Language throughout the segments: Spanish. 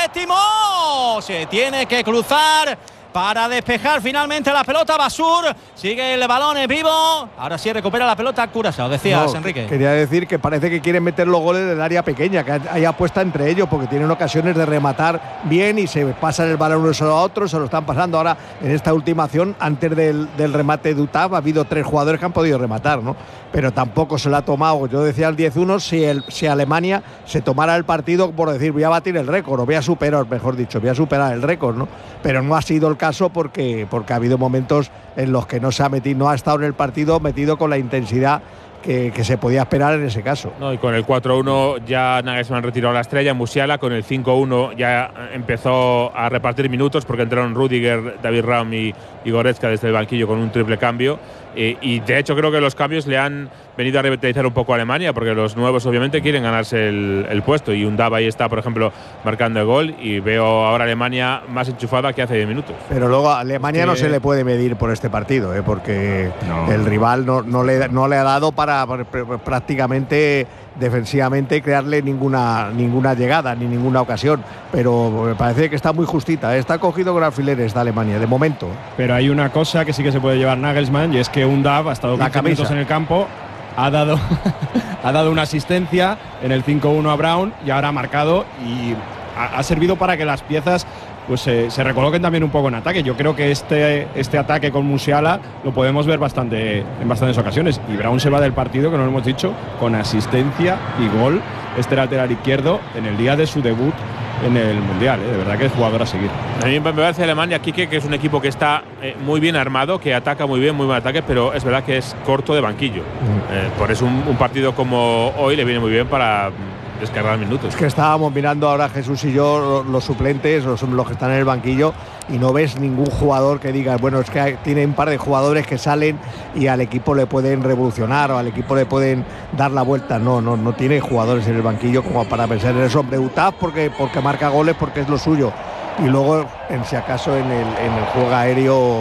séptimo. Se tiene que cruzar para despejar finalmente la pelota. Basur, sigue el balón vivo. Ahora sí recupera la pelota Curaçao. Decías, Enrique. Quería decir que parece que quieren meter los goles del área pequeña, que hay apuesta entre ellos, porque tienen ocasiones de rematar bien y se pasan el balón uno solo a otro. Se lo están pasando ahora en esta última acción. Antes del remate de Utav ha habido 3 jugadores que han podido rematar, ¿no? Pero tampoco se lo ha tomado. Yo decía el 10-1, si Alemania se tomara el partido por decir voy a batir el récord, o voy a superar, mejor dicho, voy a superar el récord, ¿no? Pero no ha sido el caso porque ha habido momentos en los que no se ha metido, no ha estado en el partido metido con la intensidad que se podía esperar en ese caso. No, y con el 4-1 ya Nagelsmann retiró la estrella, Musiala. Con el 5-1 ya empezó a repartir minutos porque entraron Rüdiger, David Raum y Goretzka desde el banquillo con un triple cambio. Y de hecho creo que los cambios le han venido a revitalizar un poco a Alemania, porque los nuevos obviamente quieren ganarse el puesto, y Undab ahí está, por ejemplo, marcando el gol, y veo ahora a Alemania más enchufada que hace 10 minutos. Pero luego a Alemania no se le puede medir por este partido, porque el rival no le ha dado para prácticamente defensivamente crearle ninguna llegada ni ninguna ocasión, pero me parece que está muy justita, está cogido con alfileres de Alemania de momento. Pero hay una cosa que sí que se puede llevar Nagelsmann, y es que Undab ha estado 15 minutos en el campo, ha dado una asistencia en el 5-1 a Brown y ahora ha marcado, y ha servido para que las piezas pues se recoloquen también un poco en ataque. Yo creo que este ataque con Musiala lo podemos ver en bastantes ocasiones, y Brown se va del partido, que no lo hemos dicho, con asistencia y gol, este lateral izquierdo, en el día de su debut en el Mundial. De verdad que es jugador a seguir. A mí me parece Alemania, Quique, que es un equipo que está muy bien armado, que ataca muy bien, muy buen ataque, pero es verdad que es corto de banquillo. Por eso un partido como hoy le viene muy bien para descargar minutos. Es que estábamos mirando ahora, Jesús y yo, los suplentes, los que están en el banquillo, y no ves ningún jugador que diga, bueno, es que tiene un par de jugadores que salen y al equipo le pueden revolucionar o al equipo le pueden dar la vuelta. No tiene jugadores en el banquillo como para pensar en eso. Hombre, Utav porque marca goles, porque es lo suyo, y luego si acaso en el juego aéreo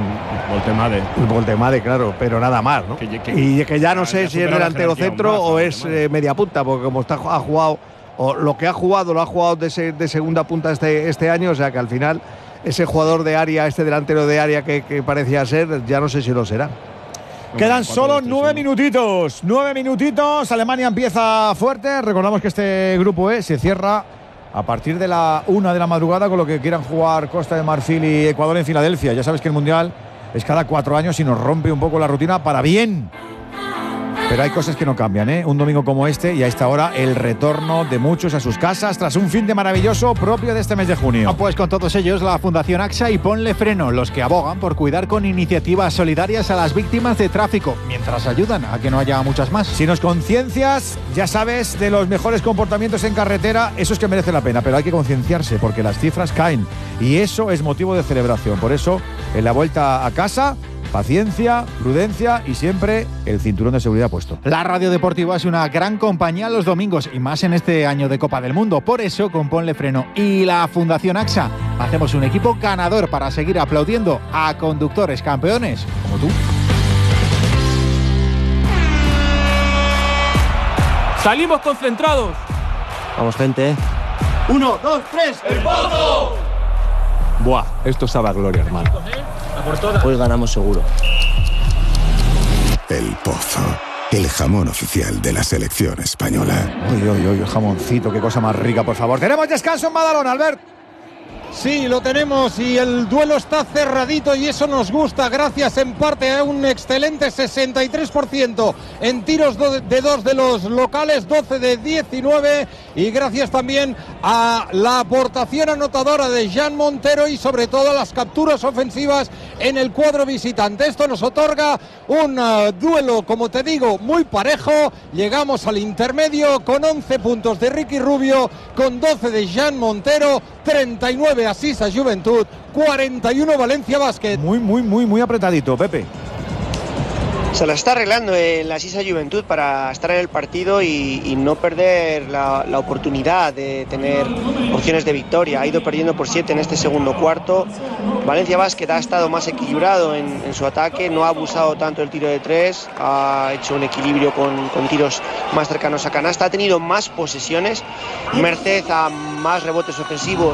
Voltemade, claro, pero nada más, ¿no? Y que ya no sé si es delantero centro o es media punta, porque como ha jugado, o lo que ha jugado lo ha jugado de segunda punta este año, o sea que al final ese jugador de área, este delantero de área que parecía ser, ya no sé si lo será. Quedan solo 9 minutitos. 9 minutitos. Alemania empieza fuerte. Recordamos que este grupo E se cierra a partir de la 1 de la madrugada con lo que quieran jugar Costa de Marfil y Ecuador en Filadelfia. Ya sabes que el Mundial es cada 4 años y nos rompe un poco la rutina para bien. Pero hay cosas que no cambian, ¿eh? Un domingo como este y a esta hora el retorno de muchos a sus casas tras un fin de maravilloso propio de este mes de junio. Pues con todos ellos la Fundación AXA y Ponle Freno, los que abogan por cuidar con iniciativas solidarias a las víctimas de tráfico, mientras ayudan a que no haya muchas más. Si nos conciencias, ya sabes, de los mejores comportamientos en carretera, eso es que merece la pena, pero hay que concienciarse porque las cifras caen y eso es motivo de celebración. Por eso, en la vuelta a casa, paciencia, prudencia y siempre el cinturón de seguridad puesto. La radio deportiva es una gran compañía los domingos y más en este año de Copa del Mundo. Por eso, con Ponle Freno y la Fundación AXA, hacemos un equipo ganador para seguir aplaudiendo a conductores campeones como tú. Salimos concentrados. Vamos, gente. 1, 2, 3. ¡El Pozo! Buah, esto sabe a gloria, hermano. Hoy ganamos seguro. El Pozo, el jamón oficial de la selección española. Uy, jamoncito, qué cosa más rica, por favor. Tenemos descanso en Badalona, Albert. Sí, lo tenemos y el duelo está cerradito y eso nos gusta, gracias en parte a un excelente 63% en tiros de 2 de los locales, 12 de 19, y gracias también a la aportación anotadora de Jan Montero y sobre todo a las capturas ofensivas en el cuadro visitante. Esto nos otorga un duelo, como te digo, muy parejo. Llegamos al intermedio con 11 puntos de Ricky Rubio, con 12 de Jan Montero, 39 Asisa Juventud, 41 Valencia Basket. Muy apretadito, Pepe. Se la está arreglando en la Asisa Juventud para estar en el partido y no perder la oportunidad de tener opciones de victoria. Ha ido perdiendo por 7 en este segundo cuarto. Valencia Basket ha estado más equilibrado en su ataque, no ha abusado tanto el tiro de 3, ha hecho un equilibrio con tiros más cercanos a canasta, ha tenido más posesiones, merced a más rebotes ofensivos